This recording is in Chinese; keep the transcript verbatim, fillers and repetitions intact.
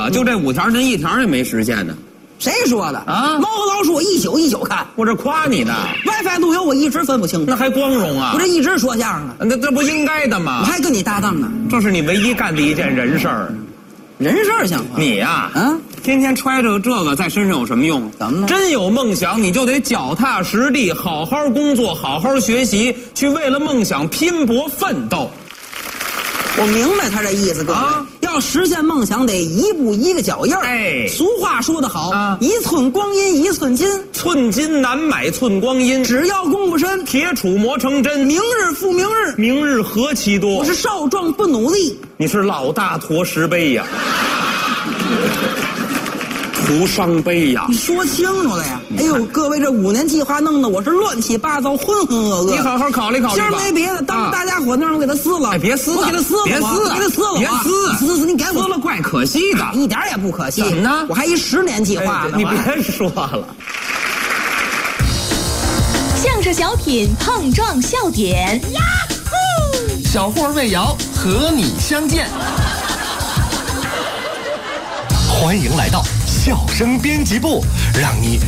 就这五条，您一条也没实现呢。 谁说的啊？ 猫和老鼠我一宿一宿看， 我这夸你呢。 WiFi 路由我一直分不清楚， 那还光荣啊！ 我这一直说相声呢， 那这不应该的吗？ 我还跟你搭档呢， 这是你唯一干的一件人事儿。 人事儿像话。 你呀、啊， 啊， 天天揣着这个在身上有什么用？ 怎么了？ 真有梦想，你就得脚踏实地，好好工作，好好学习，去为了梦想拼搏奋斗。 我明白他这意思，各位， 啊、 要实现梦想得一步一个脚印儿。 哎， 俗话说得好， 啊、 一寸光阴一寸金， 寸金难买寸光阴。 只要功夫深， 铁杵磨成针。 明日复明日， 明日何其多。 我是少壮不努力， 你是老大驮石碑呀，徒伤悲呀。 你说清楚了呀！哎呦，各位，这五年计划弄得我是乱七八糟、浑浑噩噩。 你好好考虑考虑吧。 今儿没别的，当大家伙那儿我给他撕了。 哎，别撕了， 我给他撕了， 别撕了， 我给他撕了， 别撕， 撕撕，你给我撕了怪可惜的， 一点也不可惜。 怎么呢？ 我还一十年计划呢。 你别说了。 相声小品碰撞笑点，呀呼！小霍魏瑶和你相见。欢迎来到笑声编辑部，让你